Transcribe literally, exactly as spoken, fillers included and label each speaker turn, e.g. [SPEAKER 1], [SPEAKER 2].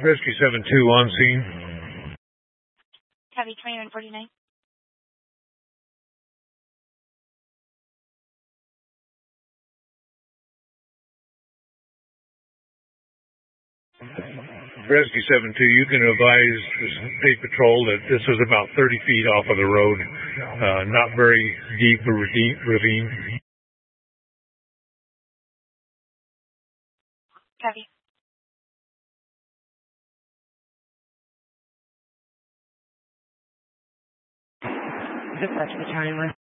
[SPEAKER 1] Rescue seven two on scene.
[SPEAKER 2] Copy twenty-one forty-nine.
[SPEAKER 1] Rescue seven two, you can advise the State Patrol that this was about thirty feet off of the road. Uh, not very deep a ravine.
[SPEAKER 2] Copy.
[SPEAKER 3] Dispatch Battalion,